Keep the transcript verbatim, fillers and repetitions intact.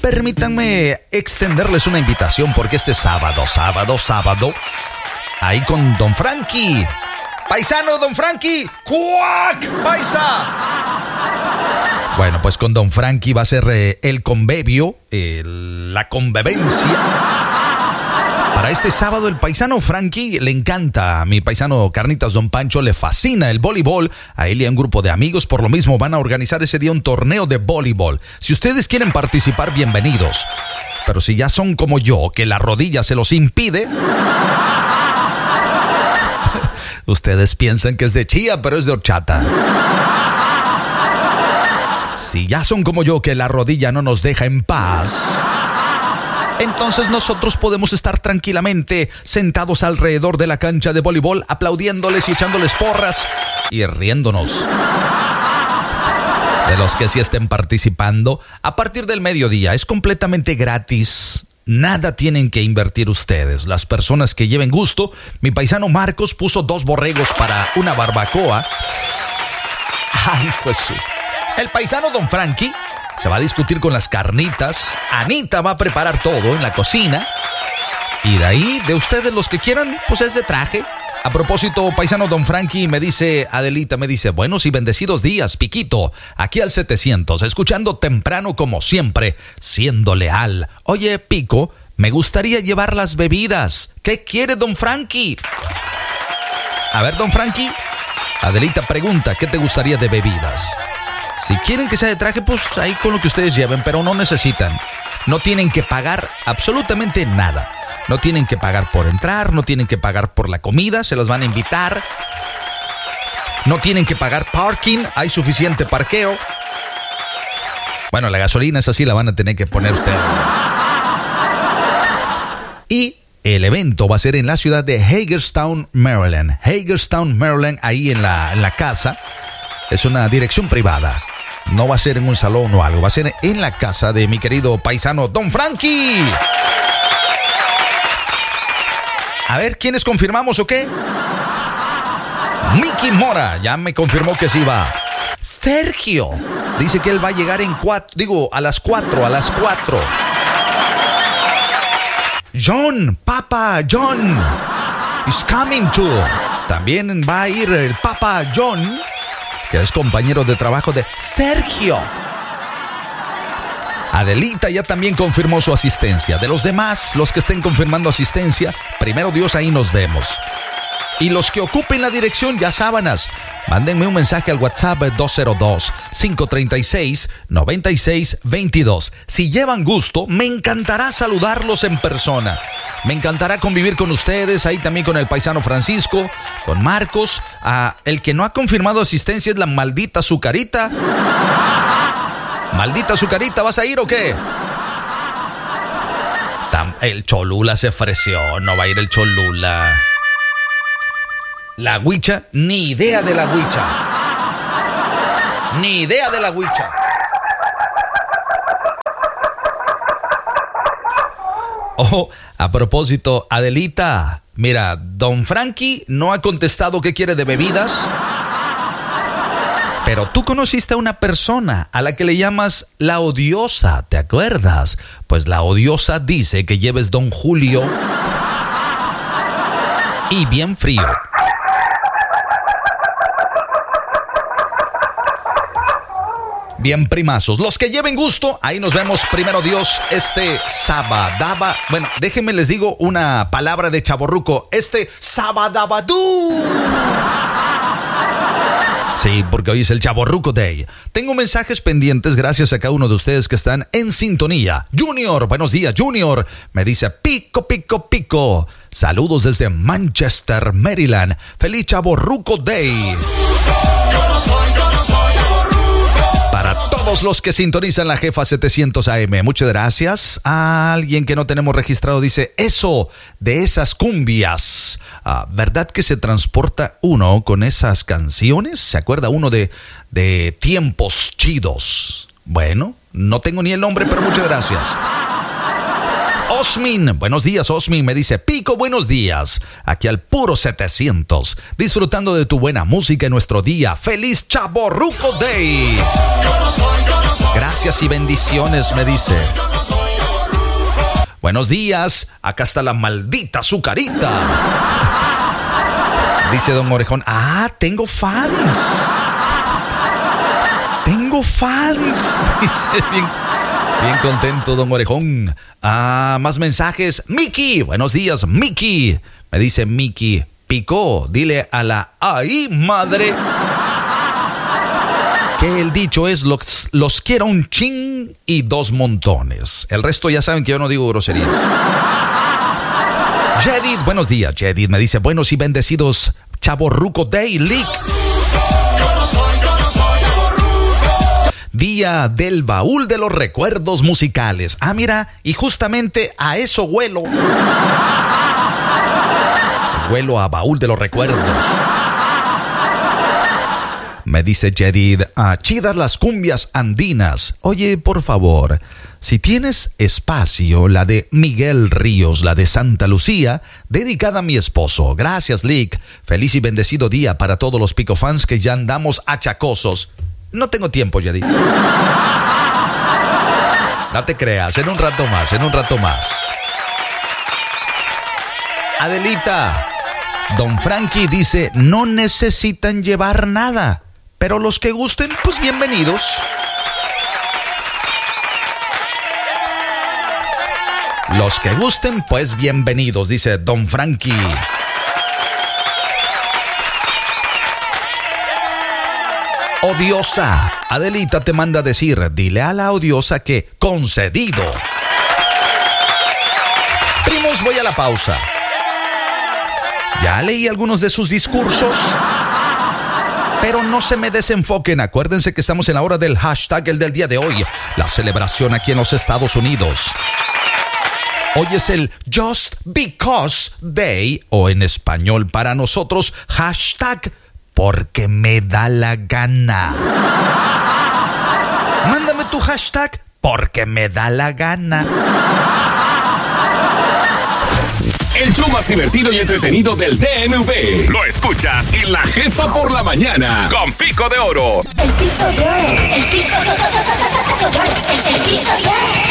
permítanme extenderles una invitación porque este sábado, sábado, sábado, ahí con Don Frankie. Paisano, Don Frankie. ¡Cuac! ¡Paisa! Bueno, pues con Don Frankie va a ser eh, el convivio, eh, la convivencia. Para este sábado el paisano Frankie le encanta, a mi paisano Carnitas Don Pancho le fascina el voleibol, a él y a un grupo de amigos, por lo mismo van a organizar ese día un torneo de voleibol. Si ustedes quieren participar, bienvenidos. Pero si ya son como yo, que la rodilla se los impide, ustedes piensan que es de chía, pero es de horchata. Si ya son como yo, que la rodilla no nos deja en paz, entonces nosotros podemos estar tranquilamente sentados alrededor de la cancha de voleibol, aplaudiéndoles y echándoles porras y riéndonos. De los que sí estén participando, a partir del mediodía es completamente gratis. Nada tienen que invertir ustedes. Las personas que lleven gusto, mi paisano Marcos puso dos borregos para una barbacoa. Ay, Jesús. El paisano Don Frankie se va a discutir con las carnitas. Anita va a preparar todo en la cocina. Y de ahí, de ustedes los que quieran, pues es de traje. A propósito, paisano Don Frankie, me dice Adelita, me dice, buenos y bendecidos días, Piquito. Aquí al setecientos, escuchando temprano como siempre, siendo leal. Oye, Pico, me gustaría llevar las bebidas. ¿Qué quiere Don Frankie? A ver, Don Frankie. Adelita pregunta, ¿qué te gustaría de bebidas? Si quieren que sea de traje, pues ahí con lo que ustedes lleven, pero no necesitan. No tienen que pagar absolutamente nada. No tienen que pagar por entrar, no tienen que pagar por la comida, se las van a invitar. No tienen que pagar parking, hay suficiente parqueo. Bueno, la gasolina, esa sí la van a tener que poner ustedes. Y el evento va a ser en la ciudad de Hagerstown, Maryland. Hagerstown, Maryland, ahí en la, en la casa. Es una dirección privada. No va a ser en un salón o algo. Va a ser en la casa de mi querido paisano Don Frankie. A ver, ¿quiénes confirmamos o qué? Mickey Mora, ya me confirmó que sí va. Sergio, dice que él va a llegar en cuatro, digo, a las cuatro, a las cuatro. John, Papa John, is coming to. También va a ir el Papa John, que es compañero de trabajo de Sergio. Adelita ya también confirmó su asistencia. De los demás, los que estén confirmando asistencia, primero Dios, ahí nos vemos. Y los que ocupen la dirección, ya sábanas, mándenme un mensaje al WhatsApp dos cero dos, cinco tres seis, nueve seis dos dos. Si llevan gusto, me encantará saludarlos en persona. Me encantará convivir con ustedes, ahí también con el paisano Francisco, con Marcos. Ah, el que no ha confirmado asistencia es la maldita Azucarita. Maldita Azucarita, ¿vas a ir o qué? Tam- el Cholula se ofreció, no va a ir el Cholula. La Huicha, ni idea de la Huicha. Ni idea de la Huicha. Oh, a propósito, Adelita, mira, Don Frankie no ha contestado qué quiere de bebidas. Pero tú conociste a una persona a la que le llamas la odiosa, ¿te acuerdas? Pues la odiosa dice que lleves Don Julio y bien frío. Bien primazos, los que lleven gusto, ahí nos vemos, primero Dios, este sabadaba. Bueno, déjenme les digo una palabra de chavorruco, este sabadabadú. Sí, porque hoy es el Chavorruco Day. Tengo mensajes pendientes gracias a cada uno de ustedes que están en sintonía. Junior, buenos días, Junior. Me dice pico, pico, pico. Saludos desde Manchester, Maryland. Feliz Chavorruco Day. Yo no soy, yo no soy Chavorruco. Para todos los que sintonizan la Jefa setecientos A M, muchas gracias. A alguien que no tenemos registrado dice, eso de esas cumbias. Ah, ¿verdad que se transporta uno con esas canciones? ¿Se acuerda uno de, de tiempos chidos? Bueno, no tengo ni el nombre, pero muchas gracias. Osmin, buenos días, Osmin, me dice, Pico, buenos días, aquí al puro setecientos, disfrutando de tu buena música en nuestro día. ¡Feliz Chavorruco Day! Gracias y bendiciones, me dice. Buenos días, acá está la maldita azucarita. Dice don Orejón, ah, tengo fans. Tengo fans. Dice bien, bien contento don Orejón. Ah, más mensajes. Miki, buenos días, Miki. Me dice Miki, picó, dile a la ay madre que el dicho es los, los quiero un chin y dos montones. El resto ya saben que yo no digo groserías. Jedid, buenos días, Jedid. Me dice, buenos y bendecidos Chavorruco Day, Leak. Día del baúl de los recuerdos musicales. Ah, mira, y justamente a eso huelo. Huelo a baúl de los recuerdos. Me dice Jedid, ah, chidas las cumbias andinas. Oye, por favor, si tienes espacio, la de Miguel Ríos, la de Santa Lucía, dedicada a mi esposo. Gracias, Lick. Feliz y bendecido día para todos los picofans que ya andamos achacosos. No tengo tiempo, Jedid. No te creas, en un rato más, en un rato más. Adelita, don Frankie dice, no necesitan llevar nada. Pero los que gusten, pues bienvenidos. Los que gusten, pues bienvenidos, dice don Frankie. Odiosa, Adelita te manda a decir, dile a la odiosa que concedido. Primos, voy a la pausa. Ya leí algunos de sus discursos. Pero no se me desenfoquen, acuérdense que estamos en la hora del hashtag, el del día de hoy, la celebración aquí en los Estados Unidos. Hoy es el Just Because Day, o en español para nosotros, hashtag, porque me da la gana. Mándame tu hashtag, porque me da la gana. El show más divertido y entretenido del D M V. Lo escuchas en La Jefa por la Mañana. Con Pico de Oro. El Pico de Oro. El Pico de Oro. El Pico de Oro.